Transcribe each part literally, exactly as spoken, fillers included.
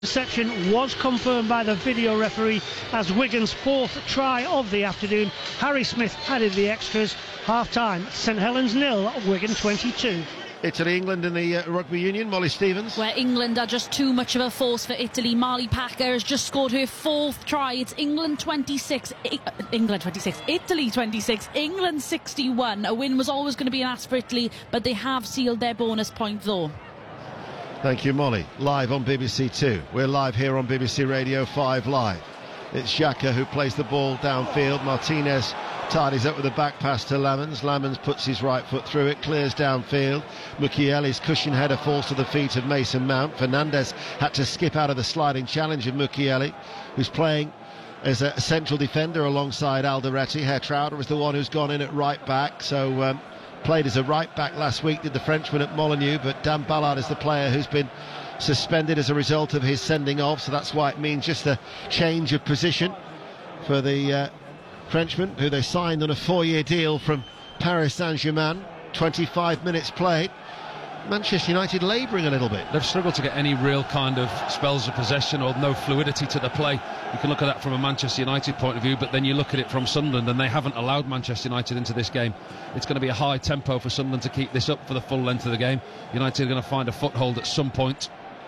Interception was confirmed by the video referee as Wigan's fourth try of the afternoon. Harry Smith added the extras. Half-time, St Helens nil, Wigan twenty-two. Italy, England in the uh, Rugby Union. Molly Stevens. Where England are just too much of a force for Italy. Marley Packer has just scored her fourth try. It's England twenty-six. I- England twenty-six. Italy twenty-six. England sixty-one. A win was always going to be an ask for Italy, but they have sealed their bonus point though. Thank you, Molly. Live on B B C Two. We're live here on B B C Radio five Live. It's Xhaka who plays the ball downfield. Martinez tidies up with a back pass to Lamens. Lamens puts his right foot through it, clears downfield. Mukiele's cushion header falls to the feet of Mason Mount. Fernandez had to skip out of the sliding challenge of Mukiele, who's playing as a central defender alongside Alderete. Hertrauder is the one who's gone in at right back, so um, played as a right back last week, did the Frenchman at Molineux, but Dan Ballard is the player who's been suspended as a result of his sending off, so that's why it means just a change of position for the uh, Frenchman, who they signed on a four-year deal from Paris Saint-Germain. twenty-five minutes played. Manchester United labouring a little bit. They've struggled to get any real kind of spells of possession or no fluidity to the play. You can look at that from a Manchester United point of view, but then you look at it from Sunderland, and they haven't allowed Manchester United into this game. It's going to be a high tempo for Sunderland to keep this up for the full length of the game. United are going to find a foothold at some point.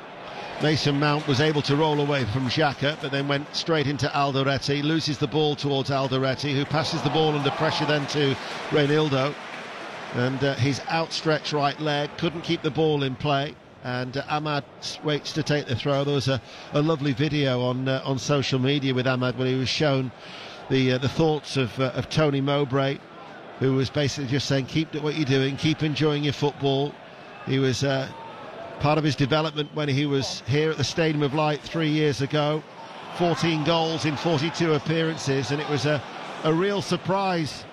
Mason Mount was able to roll away from Xhaka, but then went straight into Alderete, loses the ball towards Alderete, who passes the ball under pressure then to Reinildo. And uh, his outstretched right leg couldn't keep the ball in play, and uh, Ahmad waits to take the throw. There was a, a lovely video on uh, on social media with Ahmad when he was shown the uh, the thoughts of uh, of Tony Mowbray, who was basically just saying, keep what you're doing, keep enjoying your football. He was uh, part of his development when he was here at the Stadium of Light three years ago. fourteen goals in forty-two appearances, and it was a, a real surprise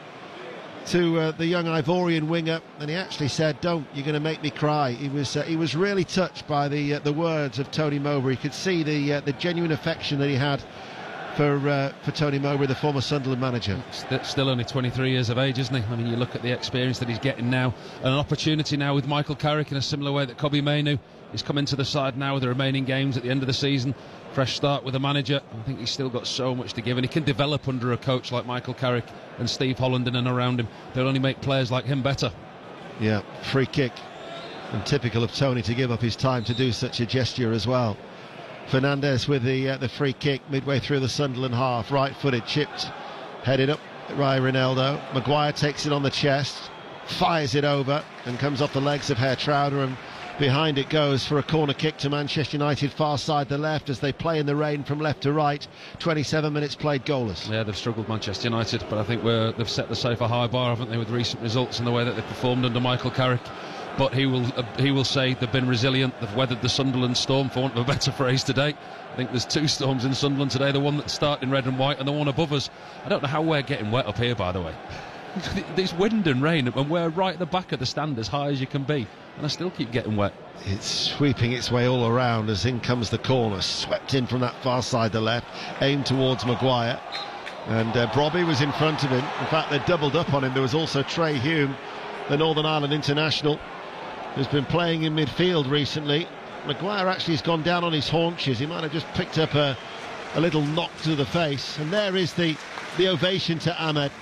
to uh, the young Ivorian winger, and he actually said, "Don't, you're going to make me cry." He was uh, he was really touched by the uh, the words of Tony Mowbray. You could see the uh, the genuine affection that he had for uh, for Tony Mowbray, the former Sunderland manager. St- still only twenty-three years of age, isn't he? I mean, you look at the experience that he's getting now, and an opportunity now with Michael Carrick in a similar way that Kobbie Mainoo is coming to the side now with the remaining games at the end of the season. Fresh start with a manager. I think he's still got so much to give, and he can develop under a coach like Michael Carrick and Steve Holland in and around him. They'll only make players like him better. Yeah, free kick, and typical of Tony to give up his time to do such a gesture as well. Fernandez with the uh, the free kick midway through the Sunderland half, right-footed, chipped, headed up by Reinildo. Maguire takes it on the chest, fires it over, and comes off the legs of Hertrauder, and behind it goes for a corner kick to Manchester United, far side the left, as they play in the rain from left to right. twenty-seven minutes played goalless. Yeah, they've struggled, Manchester United, but I think we're, they've set the safer high bar, haven't they, with recent results and the way that they've performed under Michael Carrick. But he will uh, he will say they've been resilient, they've weathered the Sunderland storm, for want of a better phrase, today. I think there's two storms in Sunderland today, the one that started in red and white and the one above us. I don't know how we're getting wet up here, by the way. There's wind and rain, and we're right at the back of the stand, as high as you can be, and I still keep getting wet. It's sweeping its way all around as in comes the corner, swept in from that far side the left, aimed towards Maguire, and uh, Brobby was in front of him. In fact, they doubled up on him. There was also Trey Hume, the Northern Ireland international, who's been playing in midfield recently. Maguire actually has gone down on his haunches. He might have just picked up a, a little knock to the face, and there is the, the ovation to Ahmed.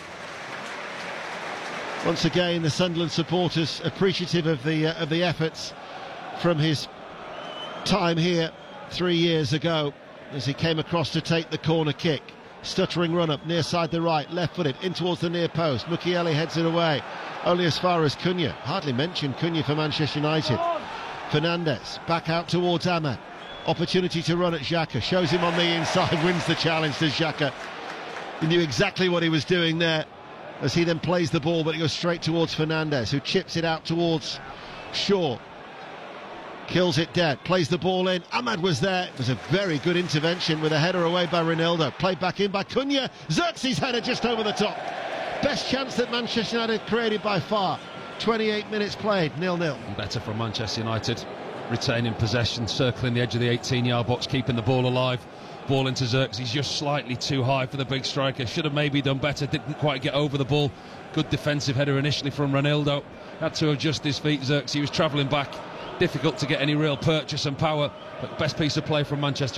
Once again, the Sunderland supporters appreciative of the uh, of the efforts from his time here three years ago, as he came across to take the corner kick. Stuttering run up near side the right, left footed in towards the near post. Mukiele heads it away, only as far as Cunha. Hardly mentioned Cunha for Manchester United. Fernandez back out towards Ahmad. Opportunity to run at Xhaka, shows him on the inside, wins the challenge to Xhaka. He knew exactly what he was doing there, as he then plays the ball, but it goes straight towards Fernandez, who chips it out towards Shaw. Kills it dead, plays the ball in. Ahmad was there. It was a very good intervention with a header away by Reinildo. Played back in by Cunha. Xerxes header just over the top. Best chance that Manchester United created by far. twenty-eight minutes played, nil nil. Better from Manchester United, retaining possession, circling the edge of the eighteen-yard box, keeping the ball alive. Ball into Xerxes, just slightly too high for the big striker. Should have maybe done better, didn't quite get over the ball. Good defensive header initially from Reinildo. Had to adjust his feet, Xerxes. He was travelling back, difficult to get any real purchase and power. But best piece of play from Manchester